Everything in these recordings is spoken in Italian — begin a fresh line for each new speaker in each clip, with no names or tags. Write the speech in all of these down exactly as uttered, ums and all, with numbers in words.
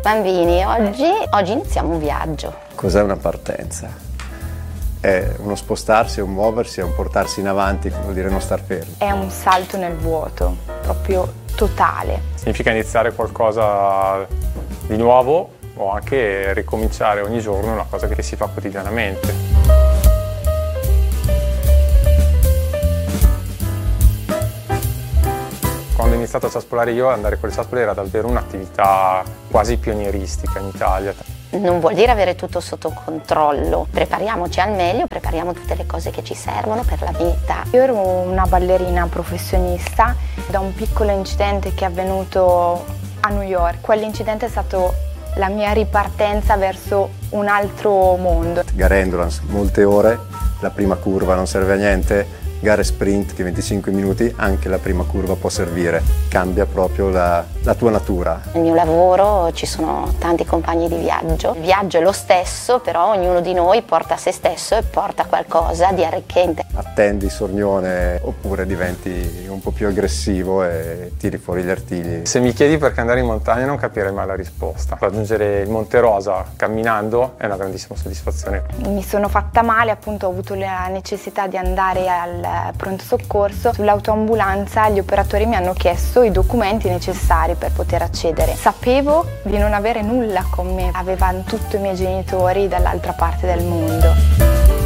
Bambini, oggi, oggi iniziamo un viaggio.
Cos'è una partenza? È uno spostarsi, è un muoversi, è un portarsi in avanti, che vuol dire non star fermi.
È un salto nel vuoto, proprio totale.
Significa iniziare qualcosa di nuovo o anche ricominciare ogni giorno una cosa che si fa quotidianamente. Quando ho iniziato a ciaspolare io, andare con le ciaspole era davvero un'attività quasi pionieristica in Italia.
Non vuol dire avere tutto sotto controllo, prepariamoci al meglio, prepariamo tutte le cose che ci servono per la vita.
Io ero una ballerina professionista da un piccolo incidente che è avvenuto a New York. Quell'incidente è stato la mia ripartenza verso un altro mondo.
Gare endurance, molte ore, la prima curva non serve a niente. Gare sprint che venticinque minuti, anche la prima curva può servire, cambia proprio la, la tua natura.
Nel mio lavoro ci sono tanti compagni di viaggio, il viaggio è lo stesso, però ognuno di noi porta se stesso e porta qualcosa di arricchente.
Attendi sornione oppure diventi un po' più aggressivo e tiri fuori gli artigli.
Se mi chiedi perché andare in montagna non capirei mai la risposta. Raggiungere il Monte Rosa camminando è una grandissima soddisfazione.
Mi sono fatta male, appunto ho avuto la necessità di andare al pronto soccorso. Sull'autoambulanza gli operatori mi hanno chiesto i documenti necessari per poter accedere. Sapevo di non avere nulla con me, avevano tutti i miei genitori dall'altra parte del mondo.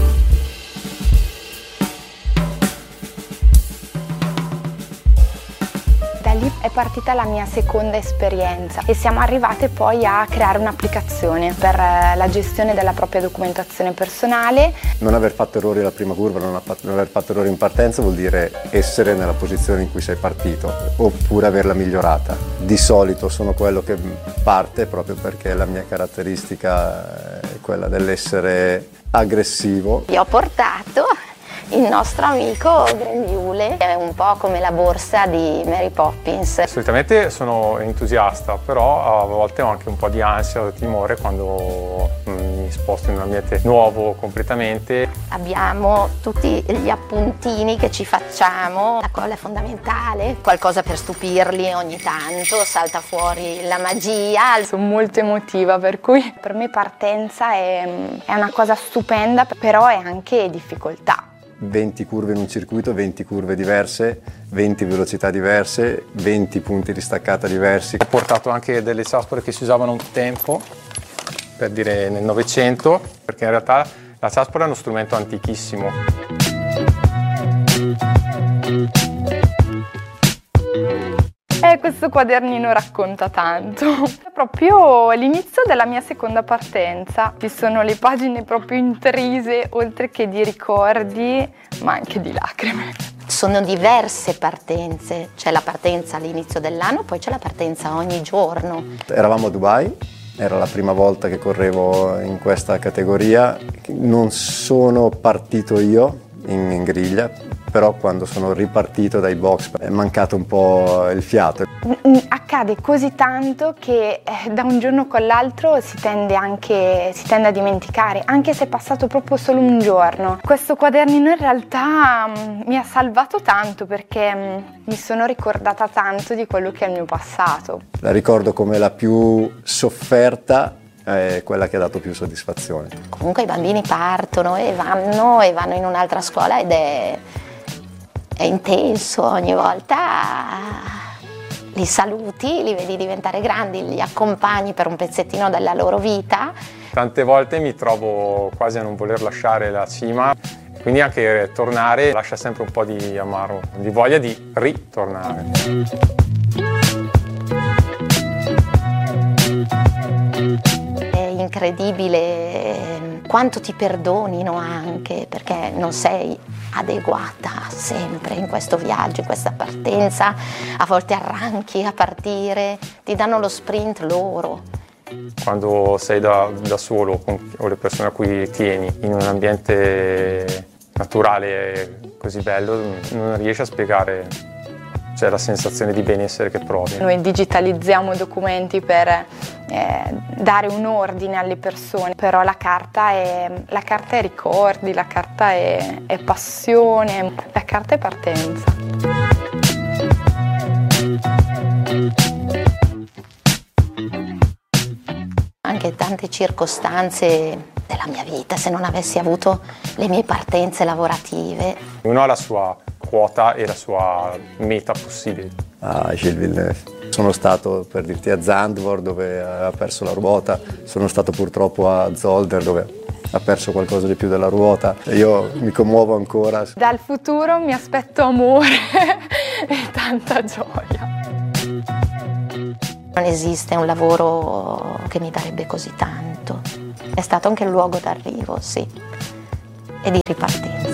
Da lì è partita la mia seconda esperienza e siamo arrivate poi a creare un'applicazione per la gestione della propria documentazione personale.
Non aver fatto errori alla prima curva, non aver fatto errori in partenza vuol dire essere nella posizione in cui sei partito oppure averla migliorata. Di solito sono quello che parte proprio perché la mia caratteristica è quella dell'essere aggressivo.
Io ho portato il nostro amico Grembiule, è un po' come la borsa di Mary Poppins.
Solitamente sono entusiasta, però a volte ho anche un po' di ansia o timore quando mi sposto in un ambiente nuovo completamente.
Abbiamo tutti gli appuntini che ci facciamo, la colla è fondamentale, qualcosa per stupirli ogni tanto, salta fuori la magia.
Sono molto emotiva, per cui per me partenza è, è una cosa stupenda, però è anche difficoltà.
venti curve in un circuito, venti curve diverse, venti velocità diverse, venti punti di staccata diversi.
Ho portato anche delle ciaspole che si usavano un tempo, per dire nel Novecento, perché in realtà la ciaspola è uno strumento antichissimo.
E questo quadernino racconta tanto. È proprio l'inizio della mia seconda partenza. Ci sono le pagine proprio intrise, oltre che di ricordi, ma anche di lacrime.
Sono diverse partenze, c'è la partenza all'inizio dell'anno, poi c'è la partenza ogni giorno.
Eravamo a Dubai, era la prima volta che correvo in questa categoria. Non sono partito io in, in griglia, però quando sono ripartito dai box è mancato un po' il fiato.
Accade così tanto che eh, da un giorno con l'altro si tende anche si tende a dimenticare, anche se è passato proprio solo un giorno. Questo quadernino in realtà mh, mi ha salvato tanto perché mh, mi sono ricordata tanto di quello che è il mio passato.
La ricordo come la più sofferta, è quella che ha dato più soddisfazione.
Comunque i bambini partono e vanno e vanno in un'altra scuola ed è, è intenso ogni volta. Li saluti, li vedi diventare grandi, li accompagni per un pezzettino della loro vita.
Tante volte mi trovo quasi a non voler lasciare la cima, quindi anche tornare lascia sempre un po' di amaro, di voglia di ritornare.
È incredibile quanto ti perdonino anche, perché non sei adeguata sempre in questo viaggio, in questa partenza, a volte arranchi a partire, ti danno lo sprint loro.
Quando sei da, da solo con o le persone a cui tieni in un ambiente naturale così bello, non riesci a spiegare, cioè, la sensazione di benessere che provi.
Noi digitalizziamo documenti per eh, dare un ordine alle persone, però la carta è, la carta è ricordi, la carta è, è passione, la carta è partenza.
tante circostanze della mia vita, se non avessi avuto le mie partenze lavorative.
Uno ha la sua quota e la sua meta possibile.
A Gilles Villeneuve. Sono stato, per dirti, a Zandvoort dove ha perso la ruota, sono stato purtroppo a Zolder dove ha perso qualcosa di più della ruota. Io mi commuovo ancora.
Dal futuro mi aspetto amore e tanta gioia.
Non esiste un lavoro che mi darebbe così tanto. È stato anche il luogo d'arrivo, sì, e di ripartenza.